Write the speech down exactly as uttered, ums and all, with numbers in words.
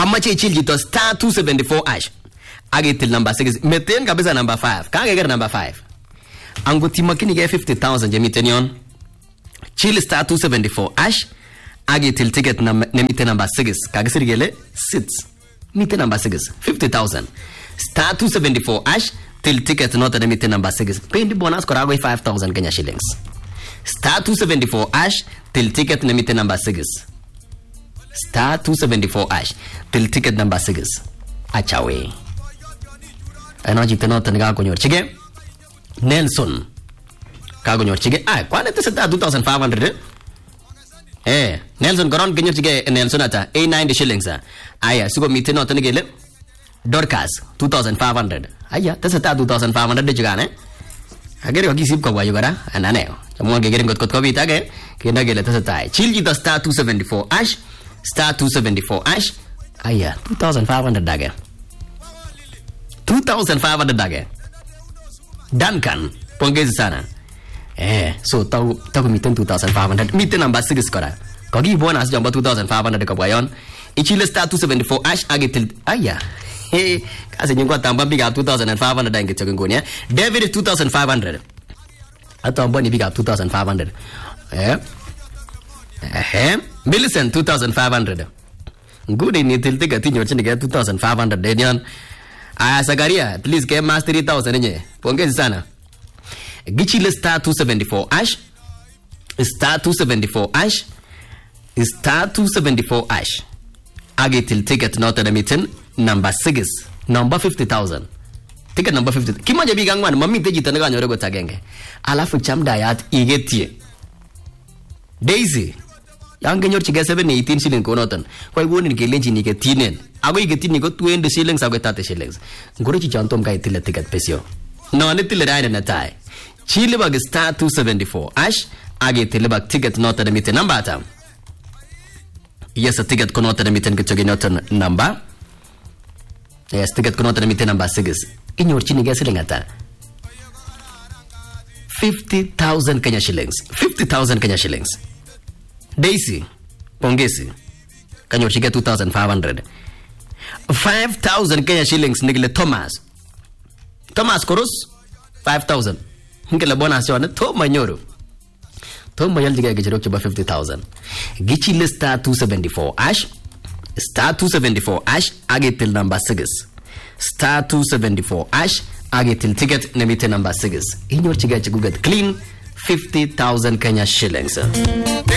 amache ichil chito star two seventy-four hash agitil number six meten kabisa number five kageger number five angot imakinige fifty thousand jemiten yon chil star two seventy-four hash agitil ticket nemiten number six kagisir gele six miten number six fifty thousand star two seventy-four hash till ticket not nemiten number six pendi bonus korago five thousand Kenya shillings star two seventy-four hash till ticket nemiten number six star two seventy-four hash till ticket number six achawe energy tenot nga konyor chige Nelson ka konyor chige ah kwane teseta two thousand five hundred eh Nelson koron konyor chige Nelson ata eight ninety shillings aya siko miten not ngele Dorcas two thousand five hundred aya teseta two thousand five hundred jigane agere ko kisip ko wayo gara anane jamon gegere ngot kot ko bitage kenda gele teseta chilji the star two seventy-four hash star two seventy-four hash aya two thousand five hundred dage two thousand five hundred dage Duncan pongezi sana eh so tau tau miten two thousand five hundred miten number six kora kogi bonus jamba two thousand five hundred ko bayon ichile star two seventy-four hash agitil aya eh kasi nyingwa tamba biga two thousand five hundred dange ngoni eh David two thousand five hundred atamba ni biga two thousand five hundred eh eh Millicent two thousand five hundred good ni tilti gati nyochi ni two thousand five hundred denian aya Sagaria at least game master three thousand nye pongezi sana gichile star two seventy-four hash star two seventy-four hash star two seventy-four hash agitil ticket not at meeting number six number fifty thousand ticket number fifty kimoja biga ngwan mami teji tanaga nyorego tagenge alafu chamda yat igetie Daisy yange nyor chige seven eighteen shilling konoton koy wonin ke lenji ni ke tinen ago igetini go twenty shillings ago thirty shillings ngoro chi chantom kai tile ticket pesio no ne tile raida na tai chile bag star two seventy-four hash age tile bag ticket not at meeting number atam yes a ticket kono at meeting ke chogi noton number yes ticket kono at meeting number six inyor chini ge shilling ata fifty thousand Kenya shillings fifty thousand Kenya shillings Daisy pongezi kanyor chige two thousand five hundred five thousand Kenya shillings nigile Thomas Thomas Koros five thousand ngile bonus yone to manyoro to mayal diga gejero chiba fifty thousand gichi lista two seventy-four hash star two seventy-four hash agetil number six star two seventy-four hash agetil ticket nemite number six inyor chiga chiguget clean fifty thousand Kenya shillings